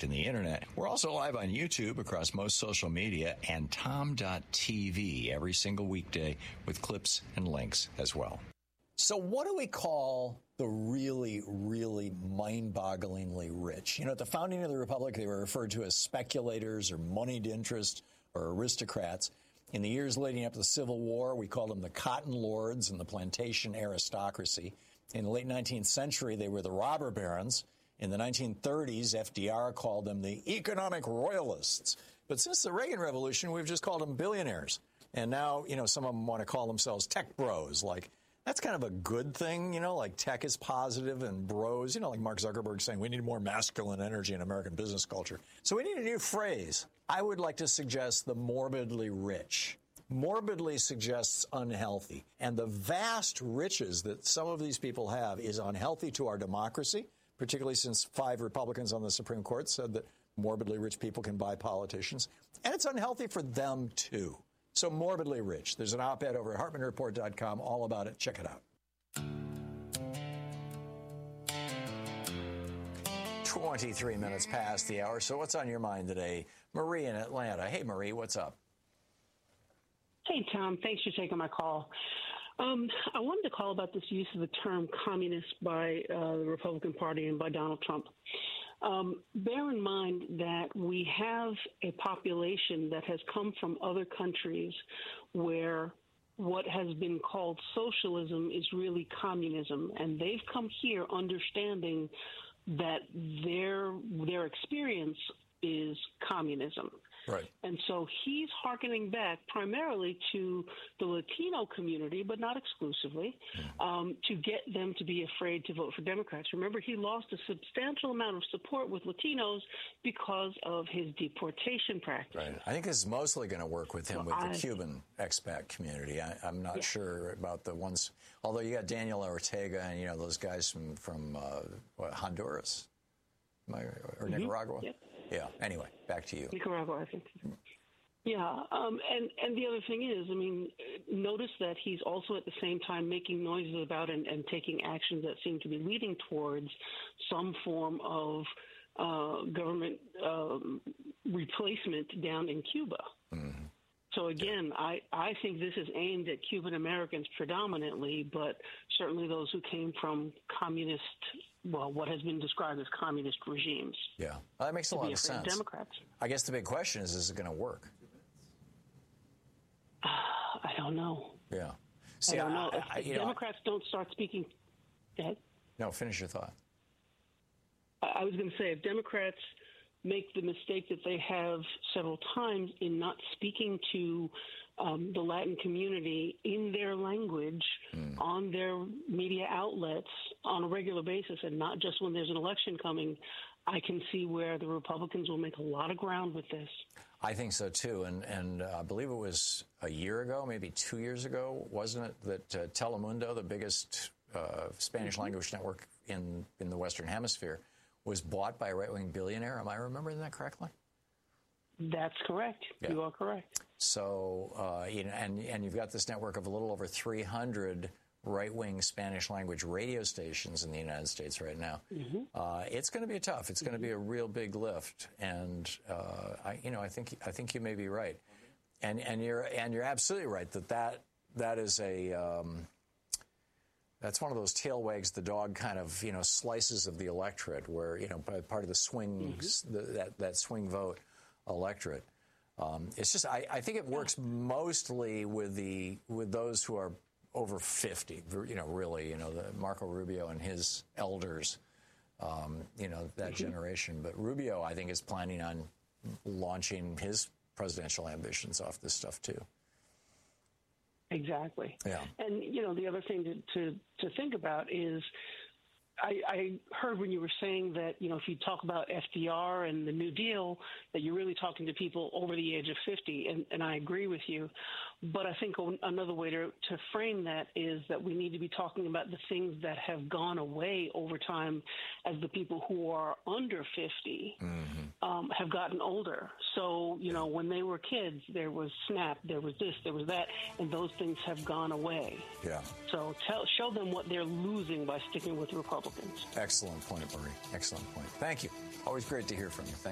and the internet. We're also live on YouTube across most social media and tom.tv every single weekday with clips and links as well. So what do we call the really, really mind-bogglingly rich? You know, at the founding of the Republic, they were referred to as speculators or moneyed interest or aristocrats. In the years leading up to the Civil War, we called them the cotton lords and the plantation aristocracy. In the late 19th century, they were the robber barons. In the 1930s, FDR called them the economic royalists. But since the Reagan Revolution, we've just called them billionaires. And now, you know, some of them want to call themselves tech bros. Like, that's kind of a good thing, you know, like tech is positive and bros, you know, like Mark Zuckerberg saying we need more masculine energy in American business culture. So we need a new phrase. I would like to suggest the morbidly rich. Morbidly suggests unhealthy. And the vast riches that some of these people have is unhealthy to our democracy, particularly since 5 Republicans on the Supreme Court said that morbidly rich people can buy politicians. And it's unhealthy for them, too. So morbidly rich. There's an op-ed over at HartmanReport.com all about it. Check it out. 23 minutes past the hour. So what's on your mind today? Marie in Atlanta. Hey, Marie, what's up? Hey, Tom. Thanks for taking my call. I wanted to call about this use of the term communist by the Republican Party and by Donald Trump. Bear in mind that we have a population that has come from other countries where what has been called socialism is really communism, and they've come here understanding that their experience is communism. Right. And so he's hearkening back primarily to the Latino community, but not exclusively, to get them to be afraid to vote for Democrats. Remember, he lost a substantial amount of support with Latinos because of his deportation practice. Right. I think this is mostly going to work with him with the Cuban expat community. I'm not sure about the ones, although you got Daniel Ortega and, you know, those guys from Honduras or Nicaragua. Yep. Yeah. Anyway, back to you. Nicaragua, I think. Yeah. And the other thing is, I mean, notice that he's also at the same time making noises about and taking actions that seem to be leading towards some form of government replacement down in Cuba. Mm-hmm. So, again, I think this is aimed at Cuban Americans predominantly, but certainly those who came from communist, well, what has been described as communist regimes. Yeah, well, that makes a lot of sense. Democrats. I guess the big question is it going to work? I don't know. Yeah. See, I don't know. If Democrats don't start speaking... Go ahead. No, finish your thought. I was going to say, if Democrats make the mistake that they have several times in not speaking to the Latin community in their language on their media outlets on a regular basis and not just when there's an election coming, I can see where the Republicans will make a lot of ground with this. I think so, too. And I believe it was a year ago, maybe 2 years ago, wasn't it, that Telemundo, the biggest Spanish language network in the Western Hemisphere, was bought by a right-wing billionaire. Am I remembering that correctly? That's correct. Yeah. You are correct. So, you know, and you've got this network of a little over 300 right-wing Spanish language radio stations in the United States right now. Mm-hmm. It's going to be tough. It's going to be a real big lift, and I think you may be right, and you're absolutely right that is a. That's one of those tail wags the dog kind of, you know, slices of the electorate where, you know, part of the swing, that swing vote electorate. It's just, I think it works mostly with those who are over 50, you know, really, you know, the Marco Rubio and his elders, you know, that generation. But Rubio, I think, is planning on launching his presidential ambitions off this stuff, too. Exactly. Yeah. And, you know, the other thing to think about is I heard when you were saying that, you know, if you talk about FDR and the New Deal, that you're really talking to people over the age of 50, and I agree with you. But I think another way to frame that is that we need to be talking about the things that have gone away over time as the people who are under 50 have gotten older. So, you know, when they were kids, there was SNAP, there was this, there was that, and those things have gone away. Yeah. So show them what they're losing by sticking with Republicans. Excellent point, Marie. Excellent point. Thank you. Always great to hear from you. Thank